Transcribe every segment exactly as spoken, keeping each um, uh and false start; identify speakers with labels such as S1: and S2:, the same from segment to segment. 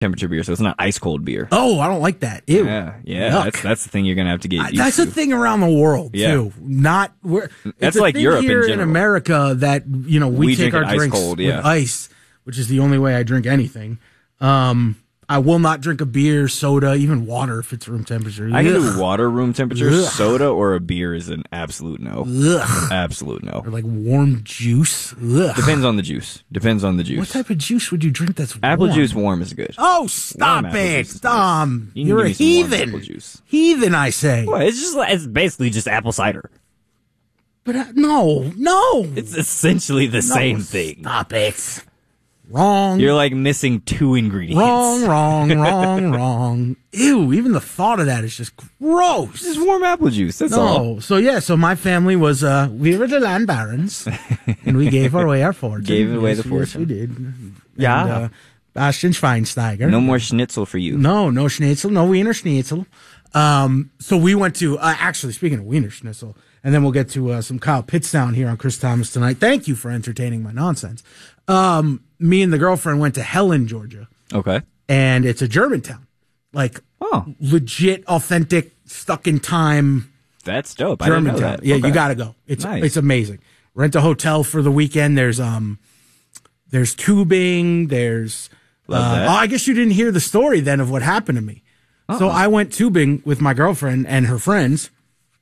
S1: temperature beer, so it's not ice cold beer.
S2: Oh, I don't like that. Ew.
S1: Yeah, yeah.
S2: Yuck.
S1: That's that's the thing you're gonna have to get used
S2: That's
S1: to.
S2: a thing around the world
S1: Yeah.
S2: too. Not we're,
S1: That's
S2: it's a
S1: like
S2: thing
S1: Europe in
S2: here in,
S1: general.
S2: America that you know we,
S1: We
S2: take
S1: drink
S2: our
S1: it ice
S2: drinks
S1: cold, yeah.
S2: with ice, which is the only way I drink anything. Um, I will not drink a beer, soda, even water if it's room temperature.
S1: I can
S2: Ugh.
S1: do water room temperature.
S2: Ugh.
S1: Soda or a beer is an absolute no.
S2: Ugh.
S1: Absolute no.
S2: Or like warm juice. Ugh.
S1: Depends on the juice. Depends on the juice.
S2: What type of juice would you drink that's
S1: Apple
S2: warm?
S1: juice warm is good.
S2: Oh, stop
S1: Warm apple
S2: it,
S1: juice is
S2: Dom!
S1: nice. You can
S2: You're a
S1: give me some warm
S2: heathen.
S1: apple juice.
S2: Heathen, I say.
S3: Well, it's just it's basically just apple cider.
S2: But uh, no, no.
S3: It's essentially the
S2: No,
S3: same thing.
S2: Stop it. Wrong.
S1: You're like missing two ingredients.
S2: Wrong, wrong, wrong, wrong. Ew, even the thought of that is just gross.
S1: It's warm apple juice. That's all.
S2: No. So, yeah, so my family was, uh, we were the land barons, and we gave away our fortune.
S1: Gave away
S2: yes,
S1: the
S2: yes,
S1: fortune.
S2: we did.
S3: Yeah.
S2: And, uh, Bastian Schweinsteiger.
S1: No more schnitzel for you.
S2: No, no schnitzel, no Wiener Schnitzel. Um, so we went to, uh, actually, speaking of Wiener Schnitzel, and then we'll get to uh, some Kyle Pitts down here on Chris Thomas tonight. Thank you for entertaining my nonsense. Um, me and the girlfriend went to Helen, Georgia,
S1: Okay.
S2: and it's a German town. Like,
S1: Oh,
S2: legit, authentic, stuck in time
S1: that's dope. I didn't know
S2: Germantown.
S1: that.
S2: Yeah,
S1: Okay.
S2: you got to go. It's
S1: Nice.
S2: it's amazing. Rent a hotel for the weekend. There's um, there's tubing. There's
S1: Love
S2: uh,
S1: that.
S2: oh, I guess you didn't hear the story then of what happened to me. So I went tubing with my girlfriend and her friends,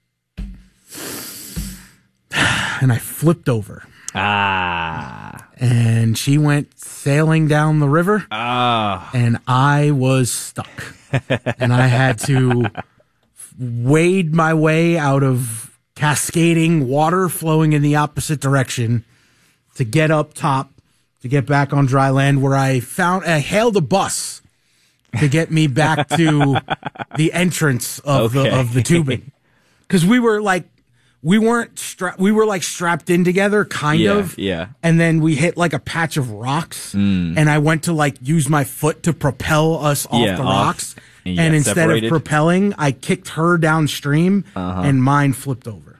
S2: and I flipped over,
S1: Ah.
S2: and she went sailing down the river,
S1: Ah.
S2: and I was stuck, and I had to wade my way out of cascading water flowing in the opposite direction to get up top, to get back on dry land, where I found, I hailed a bus to get me back to the entrance of
S1: Okay.
S2: the of the tubing, because we were like, we weren't strapped, we were like strapped in together, kind
S1: Yeah,
S2: of,
S1: yeah.
S2: and then we hit like a patch of rocks, and I went to like use my foot to propel us off
S1: Yeah,
S2: the
S1: off.
S2: rocks,
S1: And you
S2: and
S1: got
S2: instead
S1: separated?
S2: of propelling, I kicked her downstream, and mine flipped over,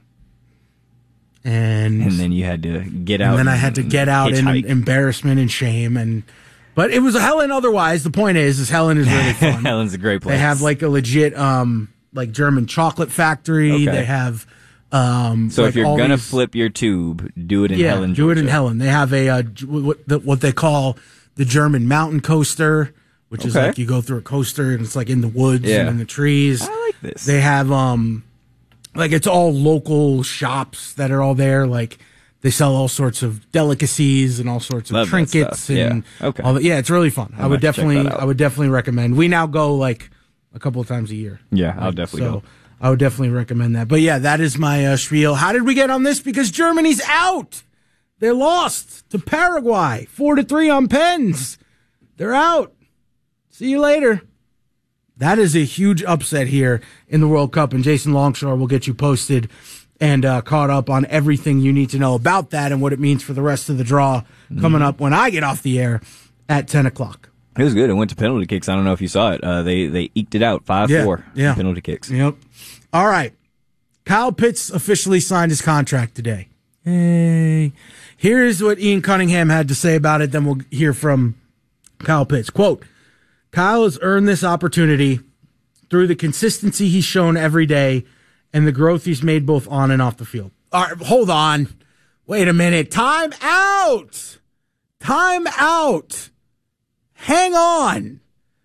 S2: and
S1: And then you had to get out.
S2: and then I had to get out in
S1: hitchhike.
S2: embarrassment and shame, and but it was a Helen. Otherwise, the point is, is Helen is really fun.
S1: Helen's a great place.
S2: They have like a legit, um, like German chocolate factory.
S1: Okay.
S2: They have, um,
S1: So
S2: like
S1: if you're
S2: all
S1: gonna
S2: these-
S1: flip your tube, do it in
S2: yeah,
S1: Helen.
S2: do it in
S1: Georgia.
S2: Helen. They have a uh, j- what, the, what they call the German mountain coaster, which is
S1: Okay.
S2: like you go through a coaster and it's like in the woods
S1: Yeah.
S2: and in the trees.
S1: I like this.
S2: They have um, like it's all local shops that are all there. Like they sell all sorts of delicacies and all sorts of
S1: Love that
S2: trinkets
S1: stuff.
S2: and
S1: Yeah. Okay.
S2: all that. Yeah, it's really fun. I,
S1: might
S2: would
S1: have to check
S2: definitely,
S1: that out.
S2: I would definitely recommend. We now go like a couple of times a year.
S1: Yeah, I'll definitely
S2: So
S1: go.
S2: I would definitely recommend that. But yeah, that is my uh, spiel. How did we get on this? Because Germany's out. They lost to Paraguay, four to three on pens. They're out. See you later. That is a huge upset here in the World Cup, and Jason Longshore will get you posted and uh, caught up on everything you need to know about that and what it means for the rest of the draw coming up when I get off the air at ten o'clock.
S1: It was good. It went to penalty kicks. I don't know if you saw it. Uh, they they eked it out five four.
S2: Yeah, yeah.
S1: Penalty kicks.
S2: Yep. All right. Kyle Pitts officially signed his contract today. Hey. Here is what Ian Cunningham had to say about it. Then we'll hear from Kyle Pitts. Quote, Kyle has earned this opportunity through the consistency he's shown every day and the growth he's made both on and off the field. All right, hold on. Wait a minute. Time out. Time out. Hang on.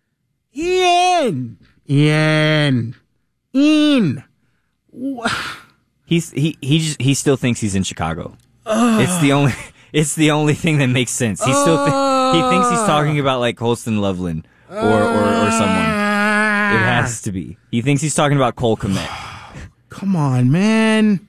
S2: Ian. Ian. Ian.
S1: He's he he just he still thinks he's in Chicago. It's the only it's the only thing that makes sense. He still th- he thinks he's talking about like Colston Loveland or, or or someone. It has to be. He thinks he's talking about Cole Kmet.
S2: Come on, man.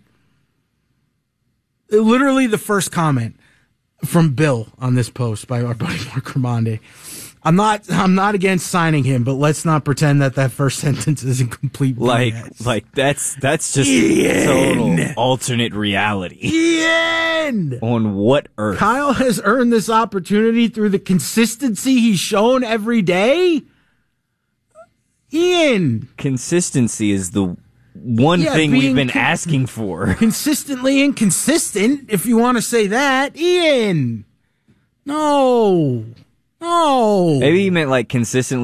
S2: Literally the first comment from Bill on this post by our buddy Mark Ramonde. I'm not I'm not against signing him, but let's not pretend that that first sentence isn't complete
S1: Like
S2: B S.
S1: like that's that's just
S2: Ian.
S1: total alternate reality.
S2: Ian!
S1: On what earth?
S2: Kyle has earned this opportunity through the consistency he's shown every day. Ian,
S1: Consistency is the one
S2: Yeah,
S1: thing we've
S2: being
S1: been
S2: con-
S1: asking for.
S2: consistently inconsistent, if you want to say that. Ian, no, Oh.
S1: Maybe he meant like consistently